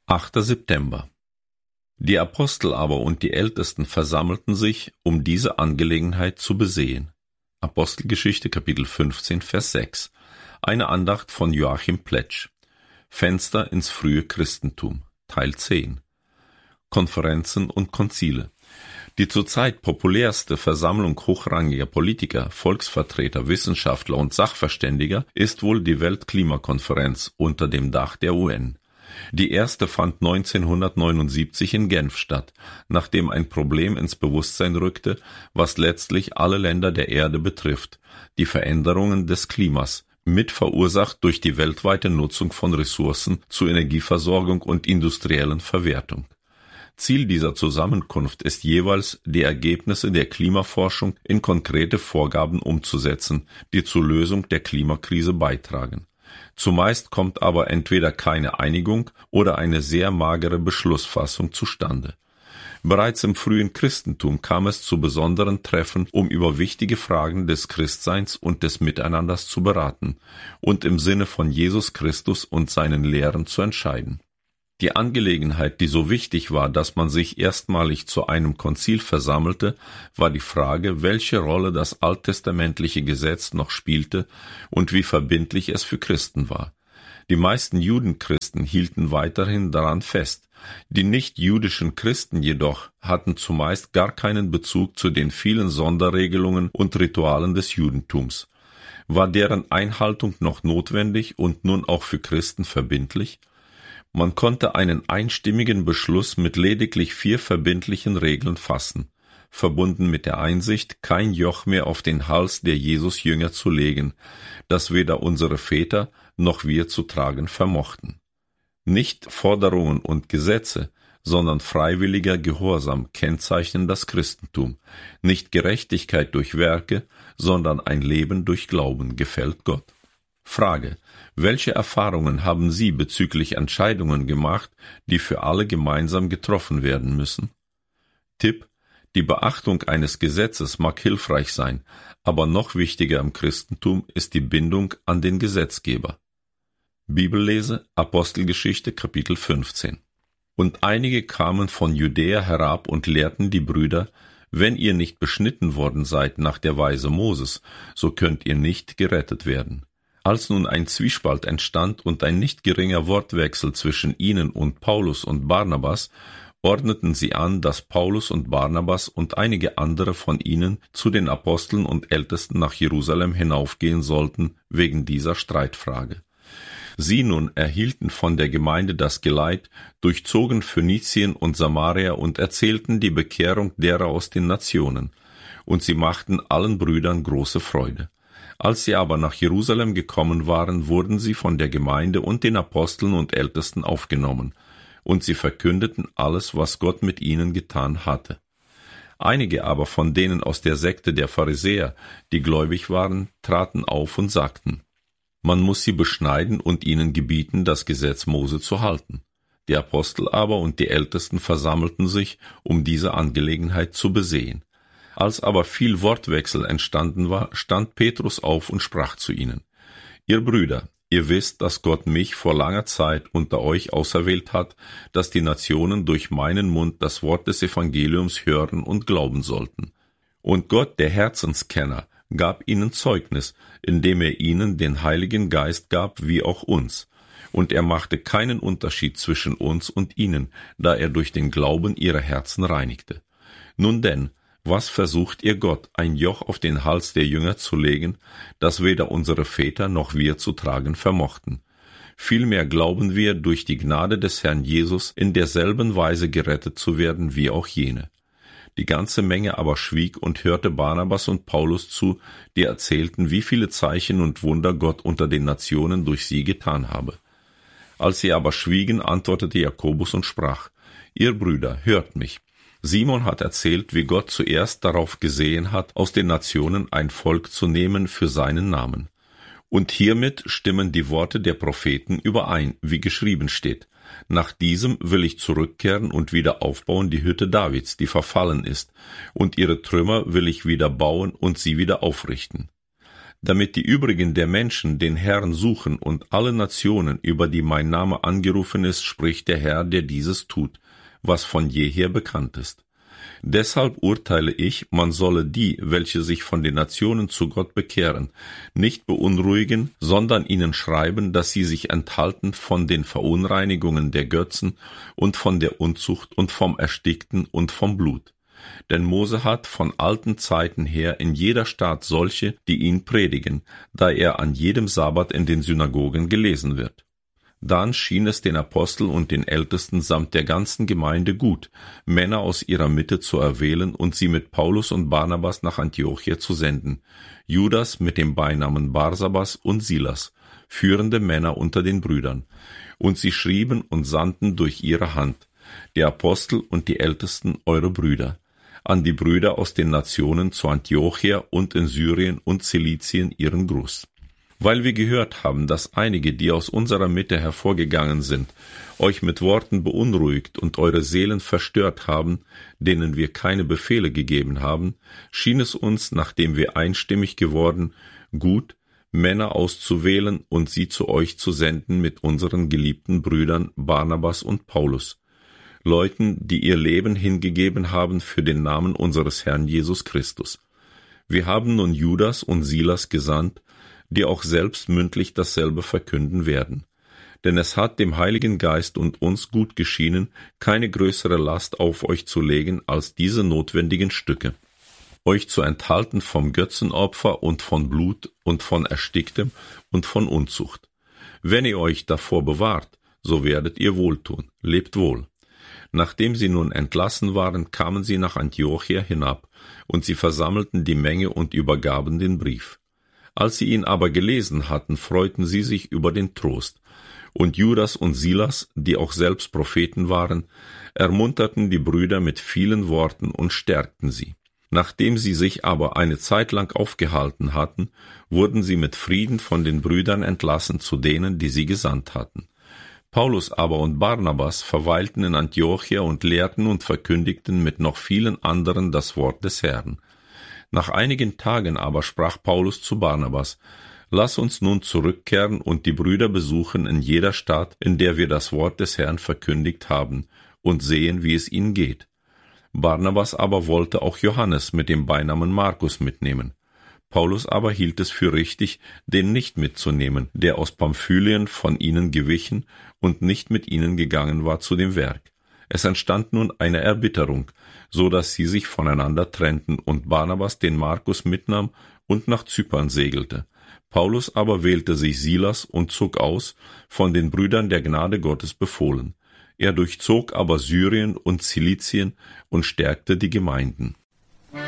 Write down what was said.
8. September. Die Apostel aber und die Ältesten versammelten sich, um diese Angelegenheit zu besehen. Apostelgeschichte Kapitel 15, Vers 6. Eine Andacht von Joachim Pletsch. Fenster ins frühe Christentum, Teil 10. Konferenzen und Konzile. Die zurzeit populärste Versammlung hochrangiger Politiker, Volksvertreter, Wissenschaftler und Sachverständiger ist wohl die Weltklimakonferenz unter dem Dach der UN. Die erste fand 1979 in Genf statt, nachdem ein Problem ins Bewusstsein rückte, was letztlich alle Länder der Erde betrifft: die Veränderungen des Klimas, mit verursacht durch die weltweite Nutzung von Ressourcen zur Energieversorgung und industriellen Verwertung. Ziel dieser Zusammenkunft ist jeweils, die Ergebnisse der Klimaforschung in konkrete Vorgaben umzusetzen, die zur Lösung der Klimakrise beitragen. Zumeist kommt aber entweder keine Einigung oder eine sehr magere Beschlussfassung zustande. Bereits im frühen Christentum kam es zu besonderen Treffen, um über wichtige Fragen des Christseins und des Miteinanders zu beraten und im Sinne von Jesus Christus und seinen Lehren zu entscheiden. Die Angelegenheit, die so wichtig war, dass man sich erstmalig zu einem Konzil versammelte, war die Frage, welche Rolle das alttestamentliche Gesetz noch spielte und wie verbindlich es für Christen war. Die meisten Judenchristen hielten weiterhin daran fest. Die nicht-jüdischen Christen jedoch hatten zumeist gar keinen Bezug zu den vielen Sonderregelungen und Ritualen des Judentums. War deren Einhaltung noch notwendig und nun auch für Christen verbindlich? Man konnte einen einstimmigen Beschluss mit lediglich 4 verbindlichen Regeln fassen, verbunden mit der Einsicht, kein Joch mehr auf den Hals der Jesus-Jünger zu legen, das weder unsere Väter noch wir zu tragen vermochten. Nicht Forderungen und Gesetze, sondern freiwilliger Gehorsam kennzeichnen das Christentum. Nicht Gerechtigkeit durch Werke, sondern ein Leben durch Glauben gefällt Gott. Frage: Welche Erfahrungen haben Sie bezüglich Entscheidungen gemacht, die für alle gemeinsam getroffen werden müssen? Tipp: Die Beachtung eines Gesetzes mag hilfreich sein, aber noch wichtiger im Christentum ist die Bindung an den Gesetzgeber. Bibellese, Apostelgeschichte, Kapitel 15. Und einige kamen von Judäa herab und lehrten die Brüder: Wenn ihr nicht beschnitten worden seid nach der Weise Moses, so könnt ihr nicht gerettet werden. Als nun ein Zwiespalt entstand und ein nicht geringer Wortwechsel zwischen ihnen und Paulus und Barnabas, ordneten sie an, dass Paulus und Barnabas und einige andere von ihnen zu den Aposteln und Ältesten nach Jerusalem hinaufgehen sollten wegen dieser Streitfrage. Sie nun erhielten von der Gemeinde das Geleit, durchzogen Phönizien und Samaria und erzählten die Bekehrung derer aus den Nationen, und sie machten allen Brüdern große Freude. Als sie aber nach Jerusalem gekommen waren, wurden sie von der Gemeinde und den Aposteln und Ältesten aufgenommen, und sie verkündeten alles, was Gott mit ihnen getan hatte. Einige aber von denen aus der Sekte der Pharisäer, die gläubig waren, traten auf und sagten: Man muss sie beschneiden und ihnen gebieten, das Gesetz Mose zu halten. Die Apostel aber und die Ältesten versammelten sich, um diese Angelegenheit zu besehen. Als aber viel Wortwechsel entstanden war, stand Petrus auf und sprach zu ihnen: Ihr Brüder, ihr wisst, dass Gott mich vor langer Zeit unter euch auserwählt hat, dass die Nationen durch meinen Mund das Wort des Evangeliums hören und glauben sollten. Und Gott, der Herzenskenner, gab ihnen Zeugnis, indem er ihnen den Heiligen Geist gab, wie auch uns. Und er machte keinen Unterschied zwischen uns und ihnen, da er durch den Glauben ihre Herzen reinigte. Nun denn, was versucht ihr Gott, ein Joch auf den Hals der Jünger zu legen, das weder unsere Väter noch wir zu tragen vermochten? Vielmehr glauben wir, durch die Gnade des Herrn Jesus in derselben Weise gerettet zu werden wie auch jene. Die ganze Menge aber schwieg und hörte Barnabas und Paulus zu, die erzählten, wie viele Zeichen und Wunder Gott unter den Nationen durch sie getan habe. Als sie aber schwiegen, antwortete Jakobus und sprach: Ihr Brüder, hört mich. Simon hat erzählt, wie Gott zuerst darauf gesehen hat, aus den Nationen ein Volk zu nehmen für seinen Namen. Und hiermit stimmen die Worte der Propheten überein, wie geschrieben steht: Nach diesem will ich zurückkehren und wieder aufbauen die Hütte Davids, die verfallen ist, und ihre Trümmer will ich wieder bauen und sie wieder aufrichten. damit die übrigen der Menschen den Herrn suchen und alle Nationen, über die mein Name angerufen ist, spricht der Herr, der dieses tut, was von jeher bekannt ist. Deshalb urteile ich, man solle die, welche sich von den Nationen zu Gott bekehren, nicht beunruhigen, sondern ihnen schreiben, dass sie sich enthalten von den Verunreinigungen der Götzen und von der Unzucht und vom Erstickten und vom Blut. Denn Mose hat von alten Zeiten her in jeder Stadt solche, die ihn predigen, da er an jedem Sabbat in den Synagogen gelesen wird. Dann schien es den Aposteln und den Ältesten samt der ganzen Gemeinde gut, Männer aus ihrer Mitte zu erwählen und sie mit Paulus und Barnabas nach Antiochia zu senden, Judas mit dem Beinamen Barsabas und Silas, führende Männer unter den Brüdern. Und sie schrieben und sandten durch ihre Hand, die Apostel und die Ältesten eure Brüder, an die Brüder aus den Nationen zu Antiochia und in Syrien und Zilizien ihren Gruß. Weil wir gehört haben, dass einige, die aus unserer Mitte hervorgegangen sind, euch mit Worten beunruhigt und eure Seelen verstört haben, denen wir keine Befehle gegeben haben, schien es uns, nachdem wir einstimmig geworden, gut, Männer auszuwählen und sie zu euch zu senden mit unseren geliebten Brüdern Barnabas und Paulus, Leuten, die ihr Leben hingegeben haben für den Namen unseres Herrn Jesus Christus. Wir haben nun Judas und Silas gesandt, die auch selbst mündlich dasselbe verkünden werden. Denn es hat dem Heiligen Geist und uns gut geschienen, keine größere Last auf euch zu legen als diese notwendigen Stücke, euch zu enthalten vom Götzenopfer und von Blut und von Ersticktem und von Unzucht. Wenn ihr euch davor bewahrt, so werdet ihr wohltun, lebt wohl. Nachdem sie nun entlassen waren, kamen sie nach Antiochia hinab, und sie versammelten die Menge und übergaben den Brief. Als sie ihn aber gelesen hatten, freuten sie sich über den Trost. Und Judas und Silas, die auch selbst Propheten waren, ermunterten die Brüder mit vielen Worten und stärkten sie. Nachdem sie sich aber eine Zeit lang aufgehalten hatten, wurden sie mit Frieden von den Brüdern entlassen zu denen, die sie gesandt hatten. Paulus aber und Barnabas verweilten in Antiochia und lehrten und verkündigten mit noch vielen anderen das Wort des Herrn. Nach einigen Tagen aber sprach Paulus zu Barnabas: Lass uns nun zurückkehren und die Brüder besuchen in jeder Stadt, in der wir das Wort des Herrn verkündigt haben, und sehen, wie es ihnen geht. Barnabas aber wollte auch Johannes mit dem Beinamen Markus mitnehmen. Paulus aber hielt es für richtig, den nicht mitzunehmen, der aus Pamphylien von ihnen gewichen und nicht mit ihnen gegangen war zu dem Werk. Es entstand nun eine Erbitterung, so dass sie sich voneinander trennten und Barnabas den Markus mitnahm und nach Zypern segelte. Paulus aber wählte sich Silas und zog aus, von den Brüdern der Gnade Gottes befohlen. Er durchzog aber Syrien und Zilizien und stärkte die Gemeinden.